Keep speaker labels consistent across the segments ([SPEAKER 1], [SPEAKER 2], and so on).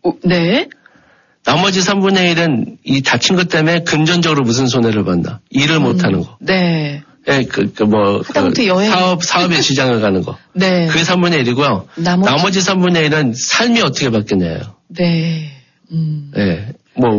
[SPEAKER 1] 네.
[SPEAKER 2] 나머지 3분의 1은 이 다친 것 때문에 금전적으로 무슨 손해를 봤나? 일을 못하는 거.
[SPEAKER 1] 네.
[SPEAKER 2] 예,
[SPEAKER 1] 하다못해 여행.
[SPEAKER 2] 사업에 지장을 가는 거.
[SPEAKER 1] 네.
[SPEAKER 2] 그게 3분의 1이고요. 나머지 3분의 1은 삶이 어떻게 바뀌냐요.
[SPEAKER 1] 네.
[SPEAKER 2] 예,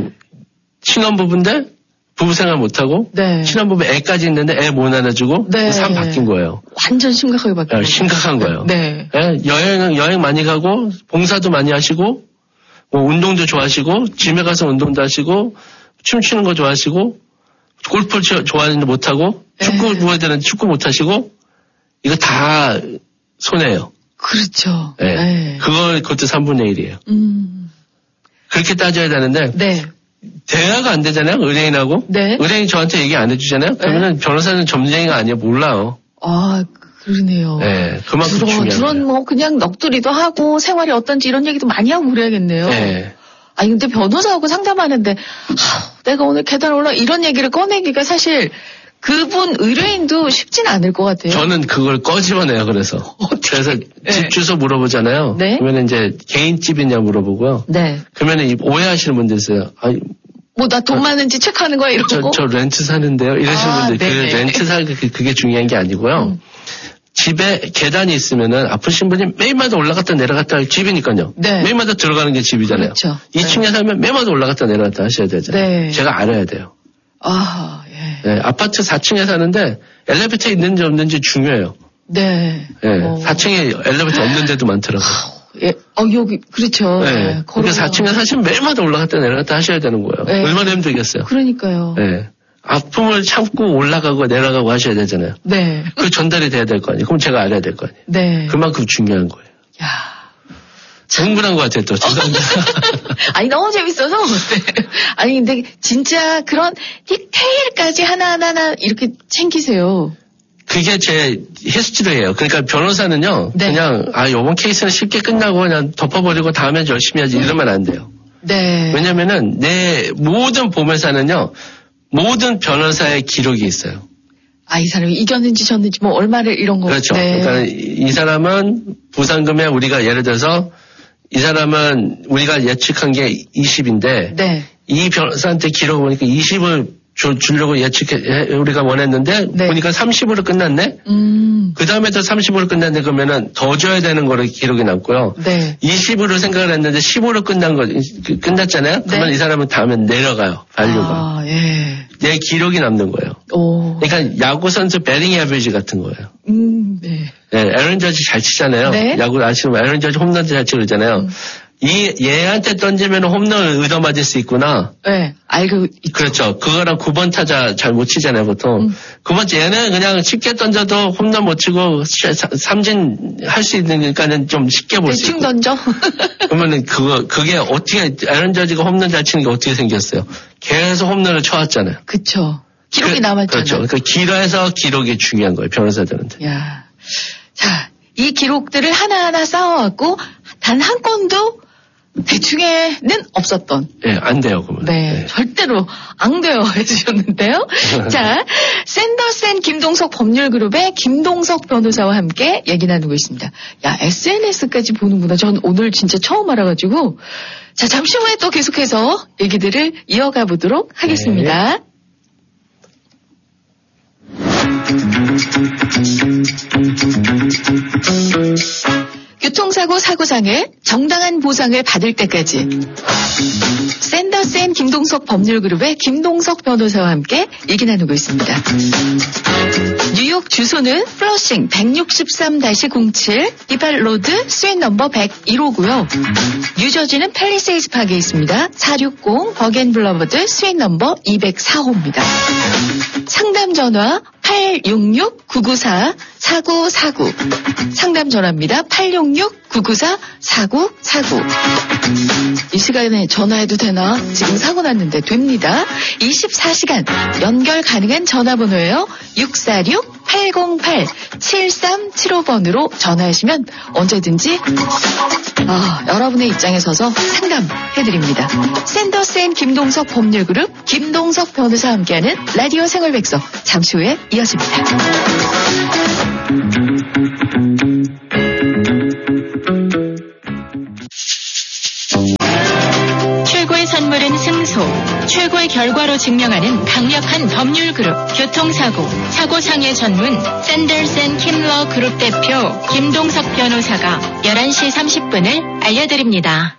[SPEAKER 2] 신혼부부인데 부부생활 못하고.
[SPEAKER 1] 네.
[SPEAKER 2] 신혼부부 애까지 있는데 애 못 안아주고.
[SPEAKER 1] 네.
[SPEAKER 2] 삶 바뀐 거예요.
[SPEAKER 1] 완전 심각하게 바뀐 거예요.
[SPEAKER 2] 심각한 거예요.
[SPEAKER 1] 네.
[SPEAKER 2] 예, 여행 많이 가고, 봉사도 많이 하시고, 운동도 좋아하시고, 짐에 가서 운동도 하시고, 춤추는 거 좋아하시고, 골프 좋아하는데 못하고, 축구 부부들은 축구 못하시고, 이거 다 손해예요.
[SPEAKER 1] 그렇죠.
[SPEAKER 2] 네. 네. 그것도 3분의 1이에요. 그렇게 따져야 되는데,
[SPEAKER 1] 네.
[SPEAKER 2] 대화가 안 되잖아요, 의뢰인하고.
[SPEAKER 1] 네.
[SPEAKER 2] 의뢰인이 저한테 얘기 안 해주잖아요. 그러면 변호사는 점쟁이가 아니에요, 몰라요.
[SPEAKER 1] 아, 그러네요.
[SPEAKER 2] 네, 그만큼 중요해요.
[SPEAKER 1] 두런 그냥 넋두리도 하고 생활이 어떤지 이런 얘기도 많이 하고 그래야겠네요.
[SPEAKER 2] 네.
[SPEAKER 1] 아니 근데 변호사하고 상담하는데 내가 오늘 계단 올라 이런 얘기를 꺼내기가 사실 그분 의뢰인도 쉽진 않을 것 같아요.
[SPEAKER 2] 저는 그걸 꺼집어내요. 그래서 집 주소 물어보잖아요.
[SPEAKER 1] 네.
[SPEAKER 2] 그러면 이제 개인집이냐 물어보고요.
[SPEAKER 1] 네.
[SPEAKER 2] 그러면 오해하시는 분들 있어요.
[SPEAKER 1] 나 돈 많은지 체크하는 거야 이러고.
[SPEAKER 2] 저 렌트 사는데요. 이러시는 분들. 그 렌트 그게 중요한 게 아니고요. 집에 계단이 있으면은 아프신 분이 매일마다 올라갔다 내려갔다 할 집이니까요.
[SPEAKER 1] 네.
[SPEAKER 2] 매일마다 들어가는 게 집이잖아요.
[SPEAKER 1] 그렇죠.
[SPEAKER 2] 2층에 살면 매일마다 올라갔다 내려갔다 하셔야 되잖아요.
[SPEAKER 1] 네.
[SPEAKER 2] 제가 알아야 돼요.
[SPEAKER 1] 예.
[SPEAKER 2] 네, 아파트 4층에 사는데 엘리베이터 있는지 없는지 중요해요.
[SPEAKER 1] 네.
[SPEAKER 2] 네. 4층에 엘리베이터 없는 데도 많더라고요.
[SPEAKER 1] 예. 여기 그렇죠.
[SPEAKER 2] 네. 그러니까 4층에 사시면 매일마다 올라갔다 내려갔다 하셔야 되는 거예요.
[SPEAKER 1] 네.
[SPEAKER 2] 얼마나 힘들겠어요.
[SPEAKER 1] 그러니까요.
[SPEAKER 2] 네. 아픔을 참고 올라가고 내려가고 하셔야 되잖아요.
[SPEAKER 1] 네.
[SPEAKER 2] 그 전달이 돼야 될 거 아니에요. 그럼 제가 알아야 될 거 아니에요.
[SPEAKER 1] 네.
[SPEAKER 2] 그만큼 중요한 거예요.
[SPEAKER 1] 야.
[SPEAKER 2] 흥분한 것 같아요, 또. 죄송합니다.
[SPEAKER 1] 아니, 너무 재밌어서. 네. 아니, 근데 진짜 그런 디테일까지 하나하나 이렇게 챙기세요.
[SPEAKER 2] 그게 제 히스토리예요. 그러니까 변호사는요.
[SPEAKER 1] 네.
[SPEAKER 2] 그냥 요번 케이스는 쉽게 끝나고 그냥 덮어버리고 다음엔 열심히 하지 이러면 안 돼요.
[SPEAKER 1] 네.
[SPEAKER 2] 왜냐면은 내 모든 보험회사는요. 모든 변호사의 기록이 있어요.
[SPEAKER 1] 이 사람이 이겼는지 졌는지 얼마를 이런 거.
[SPEAKER 2] 그렇죠.
[SPEAKER 1] 네.
[SPEAKER 2] 그러니까 이 사람은 부상금에 우리가 예를 들어서 이 사람은 우리가 예측한 게 20인데
[SPEAKER 1] 네.
[SPEAKER 2] 이 변호사한테 기록을 보니까 20을 주려고 우리가 원했는데
[SPEAKER 1] 네.
[SPEAKER 2] 보니까 30으로 끝났네. 그 다음에 또 30으로 끝났네. 그러면은 더 줘야 되는 거로 기록이 남고요.
[SPEAKER 1] 네.
[SPEAKER 2] 20으로 생각을 했는데 15로 끝났잖아요. 그러면
[SPEAKER 1] 네.
[SPEAKER 2] 이 사람은 다음에 내려가요. 발류가.
[SPEAKER 1] 예.
[SPEAKER 2] 내 기록이 남는 거예요.
[SPEAKER 1] 오.
[SPEAKER 2] 그러니까 야구 선수 배팅 에버리지 같은 거예요.
[SPEAKER 1] 네.
[SPEAKER 2] 네, 에런 저지 잘 치잖아요.
[SPEAKER 1] 네.
[SPEAKER 2] 야구 아시면 에런 저지 홈런도 잘 치고 그러잖아요. 얘한테 던지면 홈런을 얻어맞을 수 있구나.
[SPEAKER 1] 네, 알고 있죠.
[SPEAKER 2] 그렇죠. 그거랑 9번 타자 잘 못 치잖아요, 보통. 9번째 얘는 그냥 쉽게 던져도 홈런 못 치고 삼진 할 수 있으니까는 좀 쉽게 볼 수 있고.
[SPEAKER 1] 대충 던져.
[SPEAKER 2] 그러면은 그게 어떻게 에런 저지가 홈런 잘 치는 게 어떻게 생겼어요? 계속 홈런을 쳐왔잖아요.
[SPEAKER 1] 그렇죠. 기록이 남았잖아요.
[SPEAKER 2] 그렇죠. 그러니까 길어서 기록이 중요한 거예요, 변호사들한테.
[SPEAKER 1] 야, 자, 이 기록들을 하나하나 쌓아왔고 단 한 건도 대충에는 없었던.
[SPEAKER 2] 네, 안 돼요, 그러면.
[SPEAKER 1] 네, 절대로 안 돼요 해주셨는데요. 자, 샌더슨 김동석 법률그룹의 김동석 변호사와 함께 얘기 나누고 있습니다. 야, SNS까지 보는구나. 전 오늘 진짜 처음 알아가지고. 자, 잠시 후에 또 계속해서 얘기들을 이어가 보도록 하겠습니다.
[SPEAKER 2] 네.
[SPEAKER 1] 교통사고 사고장애 정당한 보상을 받을 때까지 샌더슨 김동석 법률그룹의 김동석 변호사와 함께 얘기 나누고 있습니다. 뉴욕 주소는 플러싱 163-07 이발로드 스윗 넘버 101호고요. 뉴저지는 팰리세이즈 파크에 있습니다. 460 버겐블러버드 스윗 넘버 204호입니다. 상담 전화 866-994-4949 상담 전화입니다. 866-994-4949 이 시간에 전화해도 되나? 지금 사고 났는데 됩니다. 24시간 연결 가능한 전화번호예요. 646-808-7375번으로 전화하시면 언제든지 여러분의 입장에 서서 상담해드립니다. 샌더슨 김동석 법률그룹 김동석 변호사와 함께하는 라디오 생활백서 잠시 후에 이어집니다.
[SPEAKER 3] 약물은 승소. 최고의 결과로 증명하는 강력한 법률 그룹. 교통사고, 사고상해 전문 샌더슨 킴러 그룹 대표 김동석 변호사가 11시 30분을 알려드립니다.